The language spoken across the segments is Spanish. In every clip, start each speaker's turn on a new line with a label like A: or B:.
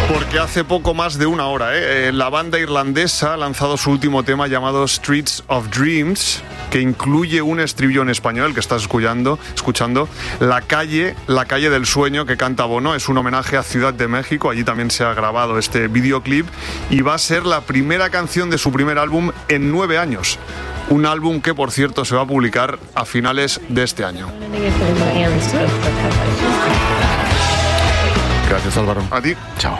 A: Porque hace poco más de una hora, la banda irlandesa ha lanzado su último tema llamado Streets of Dreams, que incluye un estribillo en español, el que estás escuchando, La calle del sueño, que canta Bono. Es un homenaje a Ciudad de México, allí también se ha grabado este videoclip, y va a ser la primera canción de su primer álbum en 9 años. Un álbum que, por cierto, se va a publicar a finales de este año.
B: Gracias, Álvaro.
A: A ti.
B: Chao.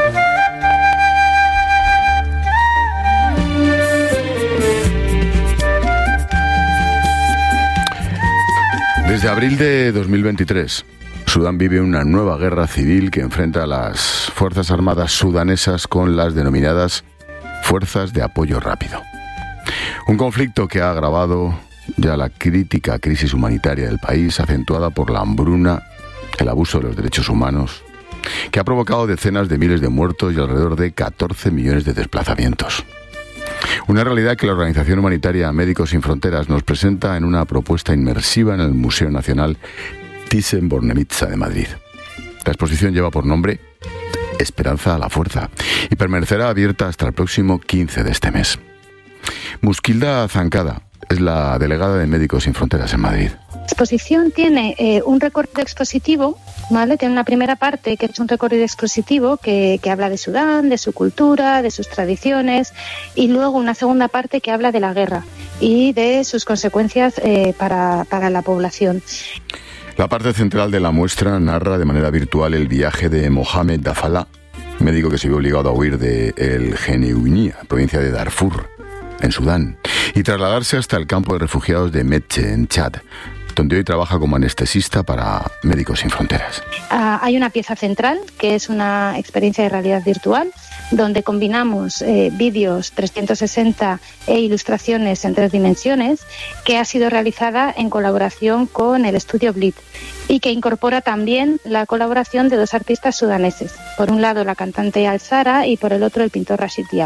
B: Desde abril de 2023, Sudán vive una nueva guerra civil que enfrenta a las Fuerzas Armadas sudanesas con las denominadas Fuerzas de Apoyo Rápido. Un conflicto que ha agravado ya la crítica crisis humanitaria del país, acentuada por la hambruna, el abuso de los derechos humanos, que ha provocado decenas de miles de muertos y alrededor de 14 millones de desplazamientos. Una realidad que la Organización Humanitaria Médicos Sin Fronteras nos presenta en una propuesta inmersiva en el Museo Nacional Thyssen-Bornemisza de Madrid. La exposición lleva por nombre Esperanza a la Fuerza y permanecerá abierta hasta el próximo 15 de este mes. Muskilda Zancada es la delegada de Médicos Sin Fronteras en Madrid.
C: La exposición tiene un recorrido expositivo, ¿vale? Tiene una primera parte que es un recorrido expositivo que habla de Sudán, de su cultura, de sus tradiciones, y luego una segunda parte que habla de la guerra y de sus consecuencias para la población.
B: La parte central de la muestra narra de manera virtual el viaje de Mohamed Dafala, médico que se vio obligado a huir de El Geneouinia, provincia de Darfur, en Sudán, y trasladarse hasta el campo de refugiados de Metche, en Chad, donde hoy trabaja como anestesista para Médicos Sin Fronteras.
C: Hay una pieza central, que es una experiencia de realidad virtual, donde combinamos vídeos 360 e ilustraciones en 3 dimensiones, que ha sido realizada en colaboración con el estudio Blit y que incorpora también la colaboración de 2 artistas sudaneses. Por un lado, la cantante Al-Sara y por el otro, el pintor Rashid Diab.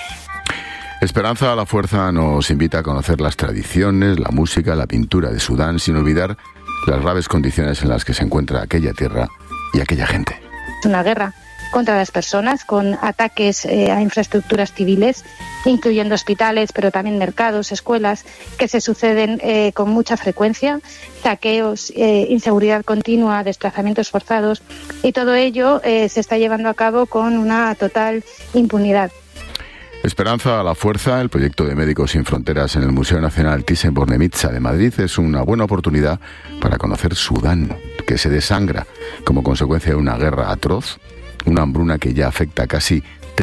B: Esperanza a la Fuerza nos invita a conocer las tradiciones, la música, la pintura de Sudán, sin olvidar las graves condiciones en las que se encuentra aquella tierra y aquella gente.
C: Es una guerra contra las personas, con ataques a infraestructuras civiles, incluyendo hospitales, pero también mercados, escuelas, que se suceden con mucha frecuencia, saqueos, inseguridad continua, desplazamientos forzados, y todo ello se está llevando a cabo con una total impunidad.
B: Esperanza a la Fuerza, el proyecto de Médicos Sin Fronteras en el Museo Nacional Thyssen-Bornemisza de Madrid, es una buena oportunidad para conocer Sudán, que se desangra como consecuencia de una guerra atroz, una hambruna que ya afecta a casi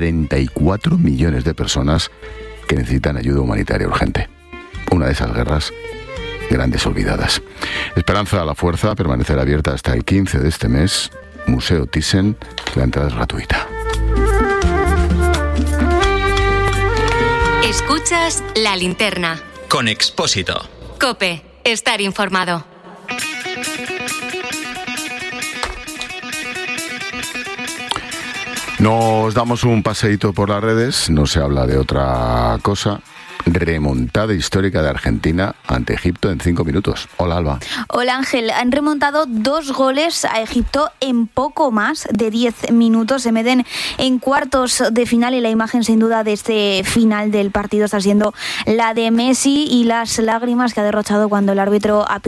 B: 34 millones de personas que necesitan ayuda humanitaria urgente. Una de esas guerras grandes olvidadas. Esperanza a la Fuerza permanecerá abierta hasta el 15 de este mes. Museo Thyssen, la entrada es gratuita.
D: Escuchas La Linterna.
E: Con Expósito.
D: COPE. Estar informado.
B: Nos damos un paseíto por las redes, no se habla de otra cosa. Remontada histórica de Argentina ante Egipto en 5 minutos. Hola, Alba.
F: Hola, Ángel. Han remontado 2 goles a Egipto en poco más de 10 minutos. Se meten en cuartos de final y la imagen sin duda de este final del partido está siendo la de Messi y las lágrimas que ha derrochado cuando el árbitro ha